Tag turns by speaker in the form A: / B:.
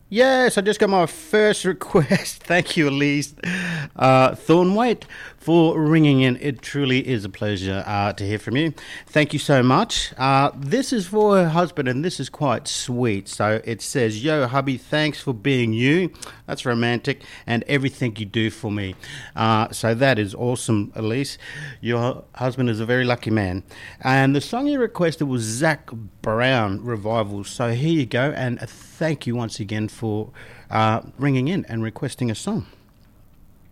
A: Yes, I just got my first request. Thank you, Elise Thornwaite, for ringing in. It truly is a pleasure to hear from you. Thank you so much. This is for her husband, and this is quite sweet. So it says, "Yo, hubby, thanks for being you." That's romantic, and everything you do for me. So that is awesome, Elise. Your husband is a very lucky man. And the song you requested was Zach Brown Revival. So here you go, and thank you once again for ringing in and requesting a song.